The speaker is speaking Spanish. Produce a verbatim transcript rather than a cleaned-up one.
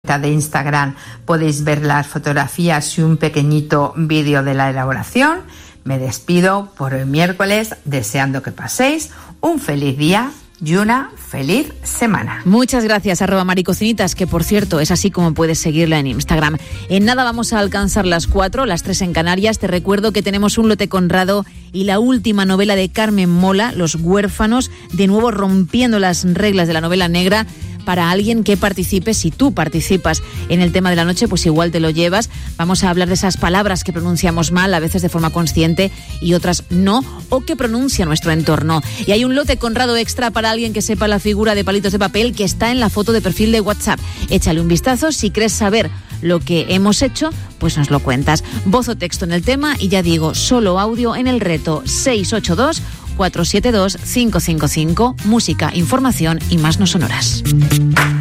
de Instagram podéis ver las fotografías y un pequeñito vídeo de la elaboración. Me despido por el miércoles deseando que paséis un feliz día y una feliz semana. Muchas gracias, arroba maricocinitas, que por cierto es así como puedes seguirla en Instagram. En nada vamos a alcanzar las cuatro, las tres en Canarias. Te recuerdo que tenemos un lote Conrado y la última novela de Carmen Mola, Los huérfanos, de nuevo rompiendo las reglas de la novela negra. Para alguien que participe, si tú participas en el tema de la noche, pues igual te lo llevas. Vamos a hablar de esas palabras que pronunciamos mal, a veces de forma consciente y otras no, o que pronuncia nuestro entorno. Y hay un lote Conrado extra para alguien que sepa la figura de palitos de papel que está en la foto de perfil de WhatsApp. Échale un vistazo. Si crees saber lo que hemos hecho, pues nos lo cuentas. Voz o texto en el tema y ya digo, solo audio en el reto seis ocho dos, cuatro siete dos, cinco cinco cinco. Música, información y más no sonoras.